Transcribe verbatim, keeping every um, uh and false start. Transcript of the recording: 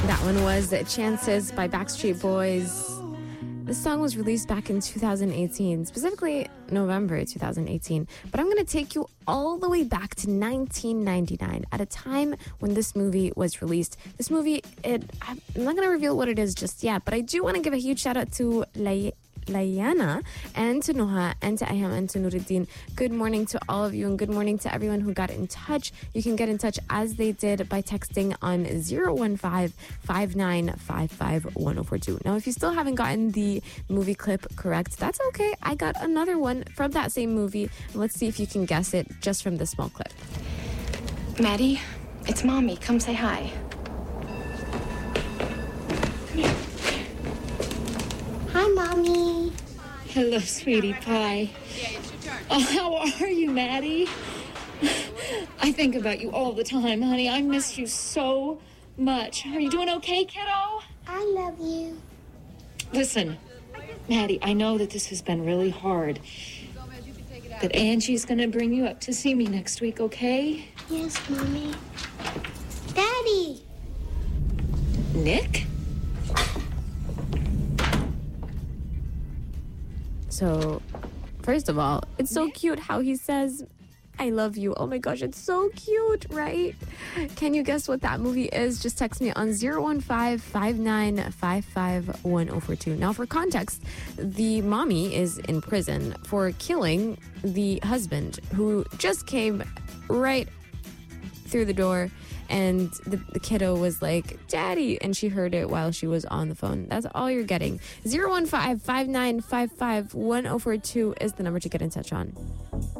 That one was Chances by Backstreet Boys. This song was released back in two thousand eighteen, specifically November two thousand eighteen. But I'm going to take you all the way back to nineteen ninety-nine, at a time when this movie was released. This movie, it, I'm not going to reveal what it is just yet, but I do want to give a huge shout out to Lay- Layana and to Noha and to Ayham and to Nuruddin. Good morning to all of you, and good morning to everyone who got in touch. You can get in touch as they did by texting on zero one five, five nine five five, one zero four two. Now, if you still haven't gotten the movie clip correct, that's okay. I got another one from that same movie. Let's see if you can guess it just from this small clip. Maddie, it's Mommy. Come say hi. Hi, Mommy. Hello, sweetie pie. Oh, how are you, Maddie? I think about you all the time, honey. I miss you so much. Are you doing okay, kiddo? I love you. Listen, Maddie, I know that this has been really hard, but Angie's going to bring you up to see me next week, okay? Yes, Mommy. Daddy. Nick? So, first of all, it's so cute how he says, I love you. Oh my gosh, it's so cute, right? Can you guess what that movie is? Just text me on zero one five, five nine five five, one zero four two. Now, for context, the mommy is in prison for killing the husband who just came right through the door, and the, the kiddo was like, Daddy, and she heard it while she was on the phone. That's all you're getting. zero one five, five nine five five, one zero four two is the number to get in touch on.